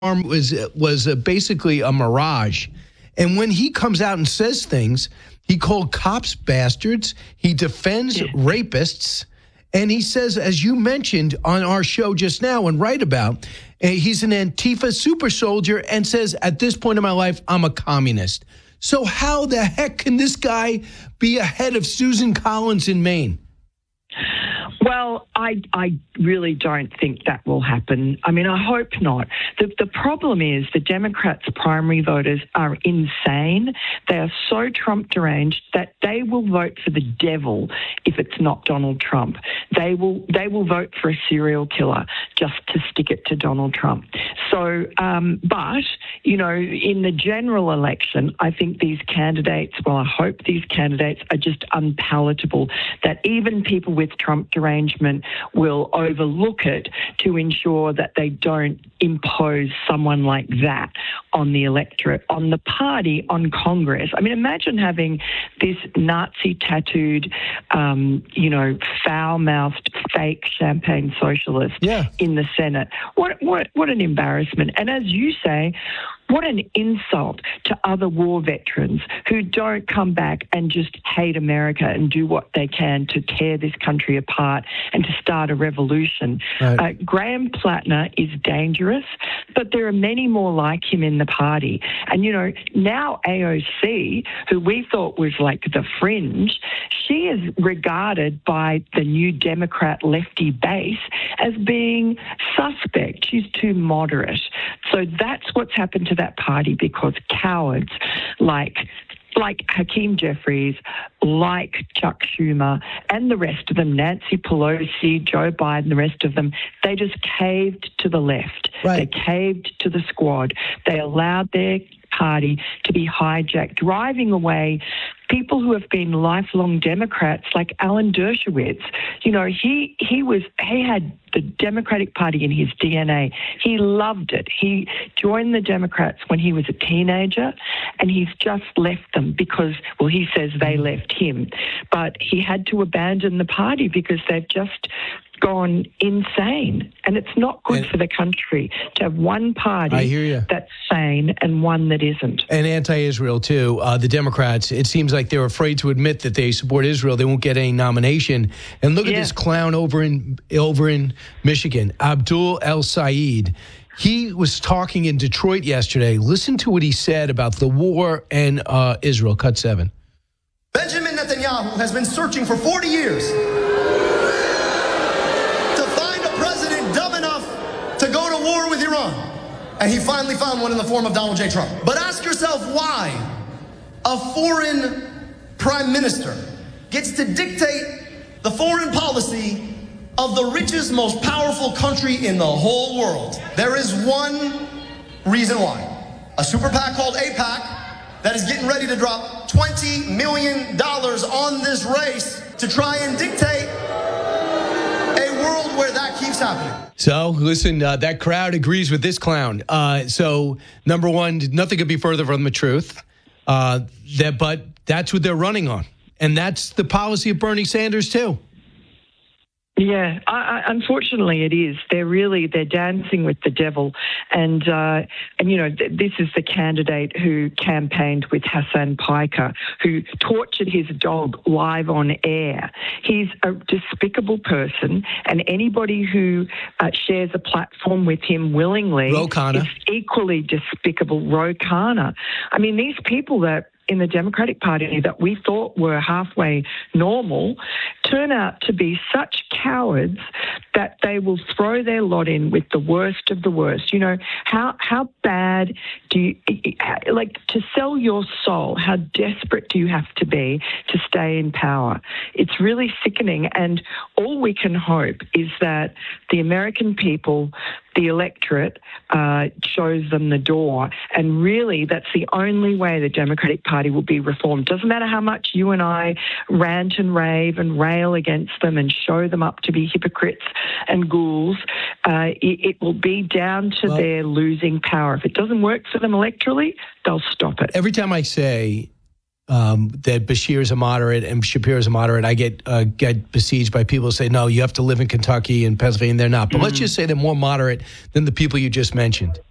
was basically a mirage. And when he comes out and says things, he called cops bastards. He defends rapists. And he says, as you mentioned on our show just now and write about, he's an Antifa super soldier and says, at this point in my life, I'm a communist. So how the heck can this guy be ahead of Susan Collins in Maine? Well, I really don't think that will happen. I mean, I hope not. The problem is the Democrats' primary voters are insane. They are so Trump deranged that they will vote for the devil if it's not Donald Trump. They will vote for a serial killer just to stick it to Donald Trump. So, but, you know, in the general election, I think these candidates, well, I hope these candidates are just unpalatable, that even people with Trump derangement will overlook it to ensure that they don't impose someone like that on the electorate, on the party, on Congress. I mean, imagine having this Nazi tattooed, foul-mouthed, fake champagne socialist in the Senate. What an embarrassment. And as you say, what an insult to other war veterans who don't come back and just hate America and do what they can to tear this country apart and to start a revolution. Right. Graham Plattner is dangerous, but there are many more like him in the party. And, you know, now AOC, who we thought was like the fringe, she is regarded by the new Democrat lefty base as being suspect. She's too moderate. So that's what's happened to that party, because cowards like Hakeem Jeffries, like Chuck Schumer, and the rest of them, Nancy Pelosi, Joe Biden, the rest of them, they just caved to the left. Right. They caved to the squad. They allowed their party to be hijacked, driving away people who have been lifelong Democrats like Alan Dershowitz. You know, he had the Democratic Party in his DNA. He loved it. He joined the Democrats when he was a teenager, and he's just left them because, well, he says they left him. But he had to abandon the party because they've just gone insane. And it's not good for the country to have one party that's sane and one that isn't. And anti-Israel, too. The Democrats, it seems like they're afraid to admit that they support Israel. They won't get any nomination. And look at this clown over in Michigan, Abdul El-Sayed. He was talking in Detroit yesterday. Listen to what he said about the war and Israel. Cut 7. Benjamin Netanyahu has been searching for 40 years to go to war with Iran. And he finally found one in the form of Donald J. Trump. But ask yourself why a foreign prime minister gets to dictate the foreign policy of the richest, most powerful country in the whole world. There is one reason why. A super PAC called AIPAC that is getting ready to drop $20 million on this race to try and dictate a world where that keeps happening. So, listen, that crowd agrees with this clown. So, number one, nothing could be further from the truth. But that's what they're running on. And that's the policy of Bernie Sanders, too. Yeah, unfortunately it is. They're dancing with the devil. And you know, this is the candidate who campaigned with Hassan Piker, who tortured his dog live on air. He's a despicable person, and anybody who shares a platform with him willingly is equally despicable. Ro Khanna. I mean, these people that in the Democratic Party that we thought were halfway normal turn out to be such cowards that they will throw their lot in with the worst of the worst. You know, how bad do you, like, to sell your soul, how desperate do you have to be to stay in power? It's really sickening, and all we can hope is that the American people, the electorate, shows them the door. And really, that's the only way the Democratic Party will be reformed. Doesn't matter how much you and I rant and rave and rail against them and show them up to be hypocrites and ghouls. It will be down to their losing power. If it doesn't work for them electorally, they'll stop it. Every time I say that Bashir is a moderate and Shapiro is a moderate, I get besieged by people who say, no, you have to live in Kentucky and Pennsylvania, and they're not. But let's just say they're more moderate than the people you just mentioned.